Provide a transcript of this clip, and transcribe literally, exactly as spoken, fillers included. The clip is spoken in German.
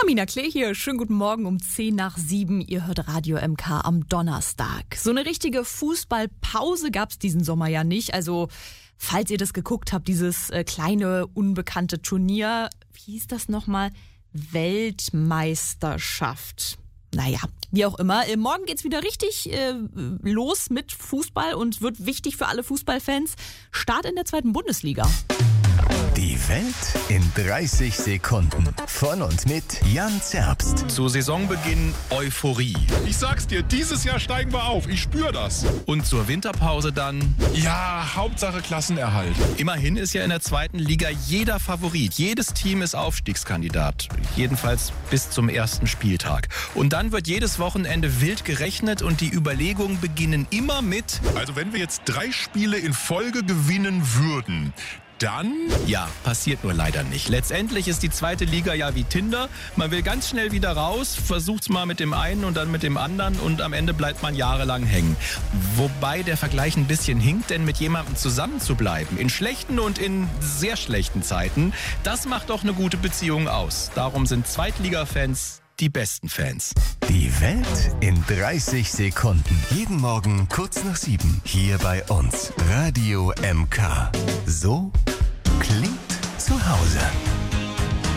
Amina Klee hier, schönen guten Morgen um zehn nach sieben. Ihr hört Radio M K am Donnerstag. So eine richtige Fußballpause gab's diesen Sommer ja nicht. Also, falls ihr das geguckt habt, dieses äh, kleine, unbekannte Turnier, wie hieß das nochmal? Weltmeisterschaft. Naja, wie auch immer. Äh, morgen geht's wieder richtig äh, los mit Fußball und wird wichtig für alle Fußballfans. Start in der zweiten Bundesliga. Die Welt in dreißig Sekunden. Von und mit Jan Zerbst. Zu Saisonbeginn Euphorie. Ich sag's dir, dieses Jahr steigen wir auf. Ich spüre das. Und zur Winterpause dann? Ja, Hauptsache Klassenerhalt. Immerhin ist ja in der zweiten Liga jeder Favorit. Jedes Team ist Aufstiegskandidat. Jedenfalls bis zum ersten Spieltag. Und dann wird jedes Wochenende wild gerechnet und die Überlegungen beginnen immer mit... Also wenn wir jetzt drei Spiele in Folge gewinnen würden... Dann? Ja, passiert nur leider nicht. Letztendlich ist die zweite Liga ja wie Tinder. Man will ganz schnell wieder raus, versucht's mal mit dem einen und dann mit dem anderen und am Ende bleibt man jahrelang hängen. Wobei der Vergleich ein bisschen hinkt, denn mit jemandem zusammenzubleiben, in schlechten und in sehr schlechten Zeiten, das macht doch eine gute Beziehung aus. Darum sind Zweitliga-Fans die besten Fans. Die Welt in dreißig Sekunden. Jeden Morgen kurz nach sieben. Hier bei uns. Radio M K. So klingt zu Hause.